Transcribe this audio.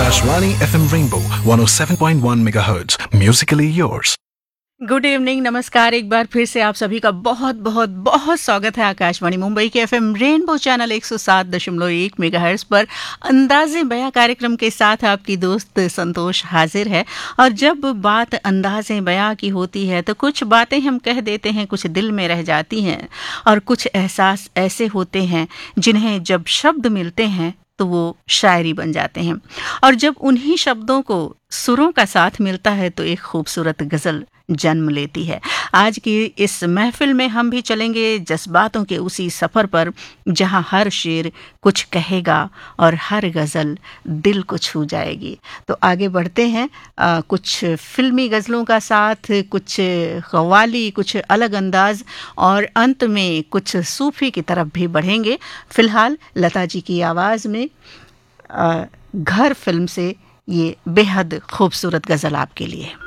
Akashvani FM Rainbow 107.1 MHz. Musically yours. Good evening, नमस्कार। एक बार फिर से आप सभी का बहुत बहुत बहुत स्वागत है आकाशवाणी मुंबई के एफएम रेनबो चैनल 107.1 मेगाहर्ट्ज पर अंदाज़े बयां कार्यक्रम के साथ आपकी दोस्त संतोष हाजिर है। और जब बात अंदाज़े बयां की होती है तो कुछ बातें हम कह देते हैं, कुछ दिल में रह जाती हैं, और कुछ एहसास ऐसे होते हैं जिन्हें जब शब्द मिलते हैं तो वो शायरी बन जाते हैं, और जब उन्हीं शब्दों को सुरों का साथ मिलता है तो एक खूबसूरत गज़ल जन्म लेती है। आज की इस महफिल में हम भी चलेंगे जज्बातों के उसी सफ़र पर जहां हर शेर कुछ कहेगा और हर गज़ल दिल को छू जाएगी। तो आगे बढ़ते हैं कुछ फिल्मी गज़लों का साथ, कुछ क़व्वाली, कुछ अलग अंदाज, और अंत में कुछ सूफ़ी की तरफ भी बढ़ेंगे। फ़िलहाल लता जी की आवाज़ में घर फिल्म से ये बेहद खूबसूरत गज़ल आपके लिए।